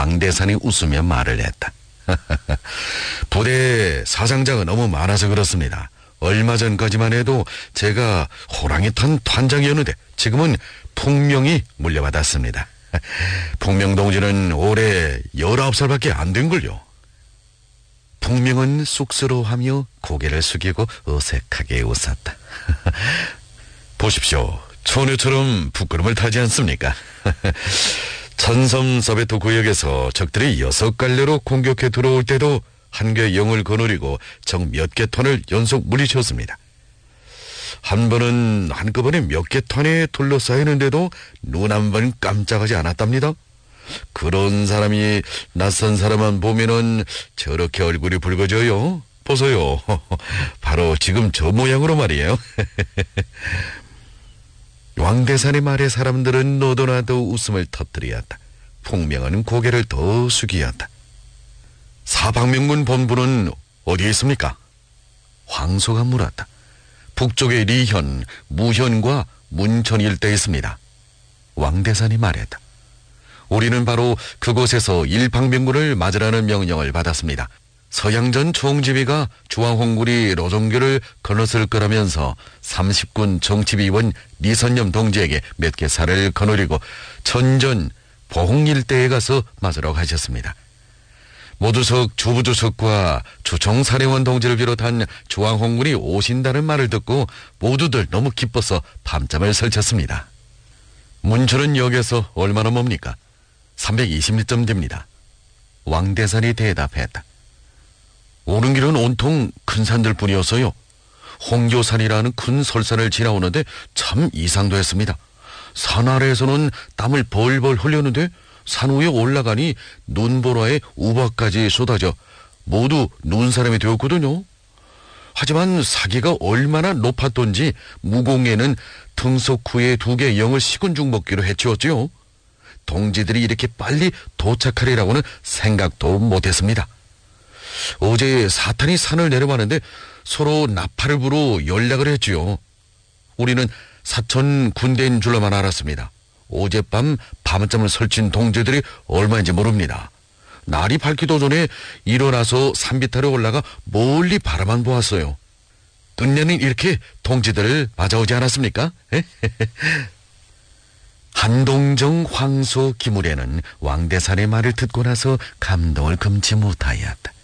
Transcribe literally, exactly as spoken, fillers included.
왕대산이 웃으며 말을 했다. 부대 사상자가 너무 많아서 그렇습니다. 얼마 전까지만 해도 제가 호랑이 탄团장이었는데 지금은 풍명이 물려받았습니다. 풍명 동지는 올해 열아홉 살밖에 안 된걸요. 풍명은 쑥스러워하며 고개를 숙이고 어색하게 웃었다. 보십시오. 처녀처럼 부끄럼을 타지 않습니까? 천섬 서베토 구역에서 적들이 여섯 갈래로 공격해 들어올 때도 한개 영을 거느리고 적 몇 개 턴을 연속 물리쳤습니다. 한 번은 한꺼번에 몇 개 턴에 둘러싸이는데도 눈 한 번 깜짝하지 않았답니다. 그런 사람이 낯선 사람만 보면은 저렇게 얼굴이 붉어져요. 보세요. 바로 지금 저 모양으로 말이에요. 왕대산의 말에 사람들은 너도나도 웃음을 터뜨렸다. 풍명은 고개를 더 숙이었다. 사방명군 본부는 어디에 있습니까? 황소가 물었다. 북쪽의 리현, 무현과 문천 일대에 있습니다. 왕대산이 말했다. 우리는 바로 그곳에서 일방명군을 맞으라는 명령을 받았습니다. 서양전 총지휘가 주황홍구리 로종교를 건넜을 거라면서 삼십군 정치비원 리선념 동지에게 몇 개 살을 거느리고 천전 보홍 일대에 가서 맞으라고 하셨습니다. 모두석 주부주석과 주총사령원 동지를 비롯한 주황홍군이 오신다는 말을 듣고 모두들 너무 기뻐서 밤잠을 설쳤습니다. 문철은 역에서 얼마나 멉니까? 삼백이십 점 됩니다. 왕대산이 대답했다. 오는 길은 온통 큰 산들 뿐이었어요. 홍교산이라는 큰 설산을 지나오는데 참 이상도 했습니다. 산 아래에서는 땀을 벌벌 흘렸는데 산 위에 올라가니 눈보라에 우박까지 쏟아져 모두 눈사람이 되었거든요. 하지만 사기가 얼마나 높았던지 무공에는 등석 후에 두 개 영을 식은 죽 먹기로 해치웠지요. 동지들이 이렇게 빨리 도착하리라고는 생각도 못했습니다. 어제 사탄이 산을 내려가는데 서로 나팔을 불어 연락을 했지요. 우리는 사천 군대인 줄로만 알았습니다. 어젯밤 밤잠을 설친 동지들이 얼마인지 모릅니다. 날이 밝기도 전에 일어나서 산비탈에 올라가 멀리 바라만 보았어요. 뜬내는 이렇게 동지들을 맞아오지 않았습니까? 한동정 황소 기물에는 왕대산의 말을 듣고 나서 감동을 금치 못하였다.